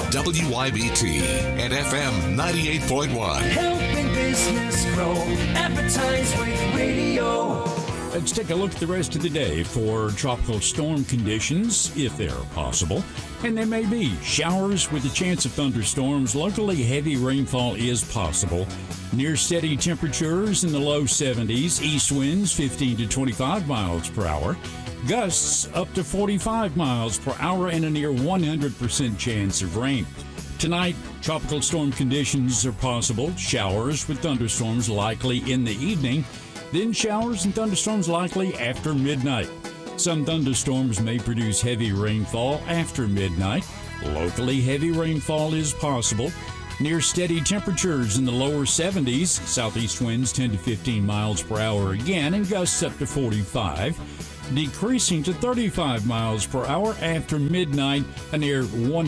WYBT and FM 98.1. Helping business grow. Advertise with radio. Let's take a look at the rest of the day for tropical storm conditions, if they're possible. And there may be showers with a chance of thunderstorms. Locally, heavy rainfall is possible. Near steady temperatures in the low 70s. East winds 15 to 25 miles per hour. Gusts up to 45 miles per hour and a near 100% chance of rain. Tonight, tropical storm conditions are possible. Showers with thunderstorms likely in the evening. Then showers and thunderstorms likely after midnight. Some thunderstorms may produce heavy rainfall after midnight. Locally, heavy rainfall is possible. Near steady temperatures in the lower 70s. Southeast winds 10 to 15 miles per hour again, and gusts up to 45. Decreasing to 35 miles per hour after midnight, a near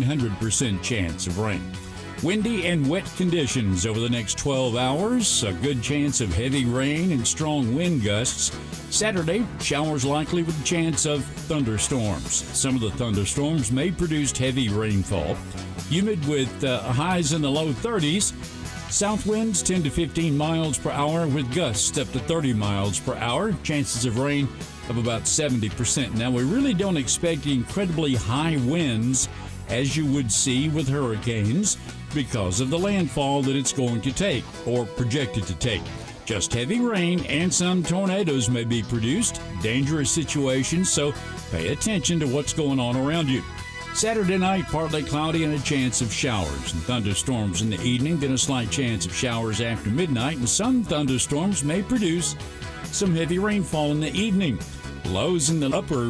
100% chance of rain. Windy and wet conditions over the next 12 hours. A good chance of heavy rain and strong wind gusts. Saturday, showers likely with a chance of thunderstorms. Some of the thunderstorms may produce heavy rainfall. Humid with highs in the low 30s. South winds 10 to 15 miles per hour with gusts up to 30 miles per hour. Chances of rain of about 70%. Now, we really don't expect incredibly high winds as you would see with hurricanes because of the landfall that it's going to take or projected to take. Just heavy rain and some tornadoes may be produced. Dangerous situations, so pay attention to what's going on around you. Saturday night, partly cloudy and a chance of showers and thunderstorms in the evening, then a slight chance of showers after midnight, and some thunderstorms may produce some heavy rainfall in the evening. Lows in the upper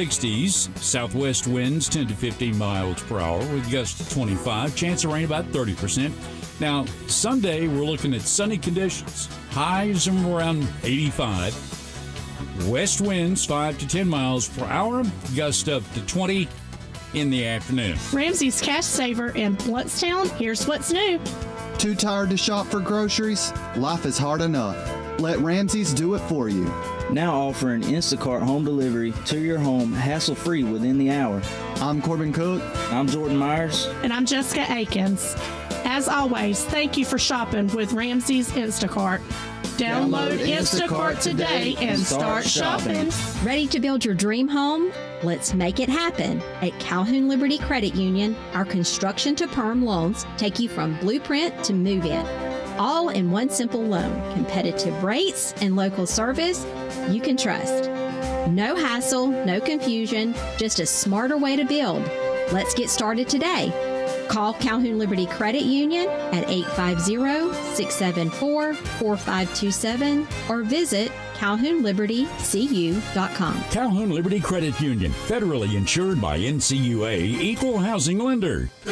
60s. Southwest winds 10 to 15 miles per hour with gusts to 25. Chance of rain about 30%. Now, Sunday, we're looking at sunny conditions. Highs of around 85. West winds 5 to 10 miles per hour. Gust up to 20 in the afternoon. Ramsey's Cash Saver in Bluntstown. Here's what's new. Too tired to shop for groceries? Life is hard enough. Let Ramsey's do it for you. Now offering Instacart home delivery to your home hassle-free within the hour. I'm Corbin Cook. I'm Jordan Myers. And I'm Jessica Akins. As always, thank you for shopping with Ramsey's Instacart. Download Instacart today and start shopping. Ready to build your dream home? Let's make it happen. At Calhoun Liberty Credit Union, our construction to perm loans take you from blueprint to move-in. All in one simple loan, competitive rates and local service you can trust. No hassle, no confusion, just a smarter way to build. Let's get started today. Call Calhoun Liberty Credit Union at 850-674-4527 or visit CalhounLibertyCU.com. Calhoun Liberty Credit Union, federally insured by NCUA, equal housing lender.